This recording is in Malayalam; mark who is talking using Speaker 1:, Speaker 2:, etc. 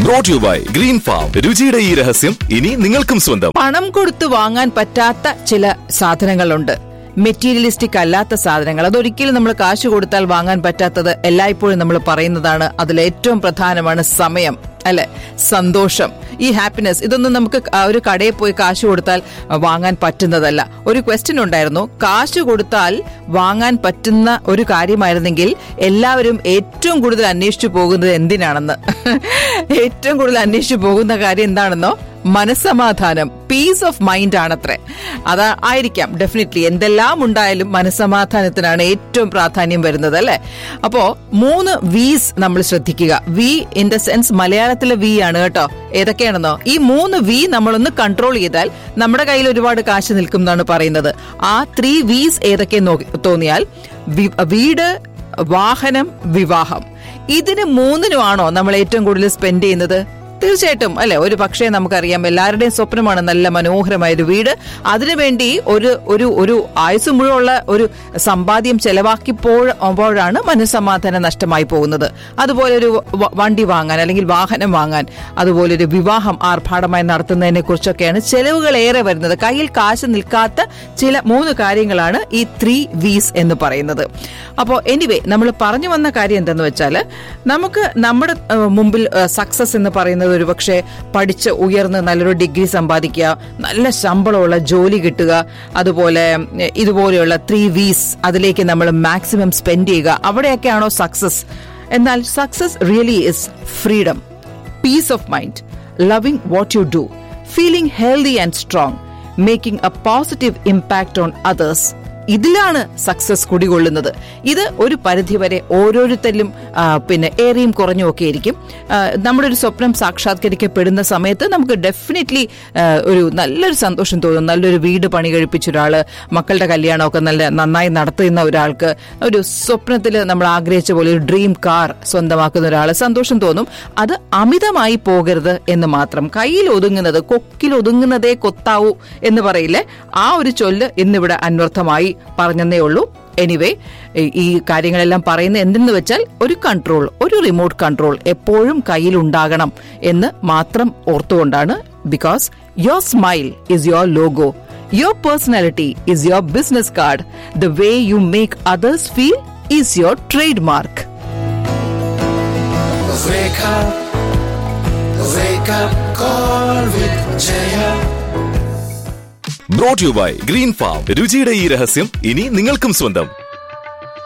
Speaker 1: Brought you by green farm. രുചിയുടെ ഈ രഹസ്യം ഇനി നിങ്ങൾക്കും സ്വന്തം.
Speaker 2: പണം കൊടുത്ത് വാങ്ങാൻ പറ്റാത്ത ചില സാധനങ്ങളുണ്ട്, മെറ്റീരിയലിസ്റ്റിക് അല്ലാത്ത സാധനങ്ങൾ. അതൊരിക്കലും നമ്മൾ കാശ് കൊടുത്താൽ വാങ്ങാൻ പറ്റാത്തത് എല്ലായ്പ്പോഴും നമ്മൾ പറയുന്നതാണ്. അതിലേറ്റവും പ്രധാനമാണ് സമയം, അല്ലെ, സന്തോഷം, ഈ ഹാപ്പിനെസ്. ഇതൊന്നും നമുക്ക് ഒരു കടയിൽ പോയി കാശ് കൊടുത്താൽ വാങ്ങാൻ പറ്റുന്നതല്ല. ഒരു ക്വസ്റ്റ്യൻ ഉണ്ടായിരുന്നു, കാശ് കൊടുത്താൽ വാങ്ങാൻ പറ്റുന്ന ഒരു കാര്യമായിരുന്നെങ്കിൽ എല്ലാവരും ഏറ്റവും കൂടുതൽ അന്വേഷിച്ചു പോകുന്നത് എന്തിനാണെന്ന്. ഏറ്റവും കൂടുതൽ അന്വേഷിച്ചു പോകുന്ന കാര്യം എന്താണെന്നോ? മനസ്സമാധാനം, പീസ് ഓഫ് മൈൻഡ് ആണത്രേ. അതായിരിക്കാം ഡെഫിനറ്റ്ലി. എന്തെല്ലാം ഉണ്ടായാലും മനസ്സമാധാനത്തിനാണ് ഏറ്റവും പ്രാധാന്യം വരുന്നത്, അല്ലെ? അപ്പോ 3 വീസ് നമ്മൾ ശ്രദ്ധിക്കുക. വി ഇൻ ദ സെൻസ് മലയാളത്തിലെ വി ആണ് കേട്ടോ. ഏതൊക്കെയാണെന്നോ? ഈ 3 വി നമ്മളൊന്ന് കൺട്രോൾ ചെയ്താൽ നമ്മുടെ കയ്യിൽ ഒരുപാട് കാശ് നിൽക്കും എന്നാണ് പറയുന്നത്. ആ 3 വീസ് ഏതൊക്കെ തോന്നിയാൽ വീട്, വാഹനം, വിവാഹം. ഇതിന് 3-നുമാണോ നമ്മൾ ഏറ്റവും കൂടുതൽ സ്പെൻഡ് ചെയ്യുന്നത്? തീർച്ചയായിട്ടും അല്ലെ. ഒരു പക്ഷേ നമുക്കറിയാം, എല്ലാവരുടെയും സ്വപ്നമാണ് നല്ല മനോഹരമായൊരു വീട്. അതിനുവേണ്ടി ഒരു ആയുസ് മുഴുവനുള്ള ഒരു സമ്പാദ്യം ചെലവാക്കിപ്പോഴാണ് മനസ്സമാധാനം നഷ്ടമായി പോകുന്നത്. അതുപോലെ ഒരു വണ്ടി വാങ്ങാൻ അല്ലെങ്കിൽ വാഹനം വാങ്ങാൻ, അതുപോലെ ഒരു വിവാഹം ആർഭാടമായി നടത്തുന്നതിനെ കുറിച്ചൊക്കെയാണ് ചെലവുകൾ ഏറെ വരുന്നത്. കയ്യിൽ കാശ് നിൽക്കാത്ത ചില 3 കാര്യങ്ങളാണ് ഈ 3 വീസ് എന്ന് പറയുന്നത്. അപ്പോൾ എനിവേ, നമ്മൾ പറഞ്ഞു വന്ന കാര്യം എന്തെന്ന് വെച്ചാൽ, നമുക്ക് നമ്മുടെ മുമ്പിൽ സക്സസ് എന്ന് പറയുന്നത് ഒരു പക്ഷേ പഠിച്ച് ഉയർന്ന് നല്ലൊരു ഡിഗ്രി സമ്പാദിക്കുക, നല്ല ശമ്പളമുള്ള ജോലി കിട്ടുക, അതുപോലെ ഇതുപോലെയുള്ള 3 വീസ് അതിലേക്ക് നമ്മൾ മാക്സിമം സ്പെൻഡ് ചെയ്യുക. അവിടെയൊക്കെയാണോ സക്സസ്? എന്നാൽ success really is freedom, piece of mind, loving what you do, feeling healthy and strong, making A positive impact on others. ഇതിലാണ് സക്സസ് കുടികൊള്ളുന്നത്. ഇത് ഒരു പരിധിവരെ ഓരോരുത്തരിലും ഏറിയും കുറഞ്ഞും ഒക്കെ ആയിരിക്കും. നമ്മുടെ ഒരു സ്വപ്നം സാക്ഷാത്കരിക്കപ്പെടുന്ന സമയത്ത് നമുക്ക് ഡെഫിനറ്റ്ലി ഒരു നല്ലൊരു സന്തോഷം തോന്നും. നല്ലൊരു വീട് പണി കഴിപ്പിച്ച ഒരാള്, മക്കളുടെ കല്യാണമൊക്കെ നന്നായി നടത്തുന്ന ഒരാൾക്ക്, ഒരു സ്വപ്നത്തിൽ നമ്മൾ ആഗ്രഹിച്ച പോലെ ഒരു ഡ്രീം കാർ സ്വന്തമാക്കുന്ന ഒരാള് സന്തോഷം തോന്നും. അത് അമിതമായി പോകരുത് എന്ന് മാത്രം. കയ്യിൽ ഒതുങ്ങുന്നത്, കൊക്കിൽ ഒതുങ്ങുന്നതേ കൊത്താവൂ എന്ന് പറയില്ലേ, ആ ഒരു ചൊല്ല് ഇന്നിവിടെ അന്വർത്ഥമായി പറഞ്ഞതേ ഉള്ളൂ. എനിവേ, ഈ കാര്യങ്ങളെല്ലാം പറയുന്നത് എന്തെന്ന് വെച്ചാൽ, ഒരു കൺട്രോൾ, ഒരു റിമോട്ട് കൺട്രോൾ എപ്പോഴും കയ്യിൽ ഉണ്ടാകണം എന്ന് മാത്രം ഓർത്തുകൊണ്ടാണ്. Because your smile is your logo, your personality is your business card, the way you make others feel is your trade mark.
Speaker 1: Brought you by green farm. രുചിയുടെ ഈ രഹസ്യം ഇനി നിങ്ങൾക്കും സ്വന്തം.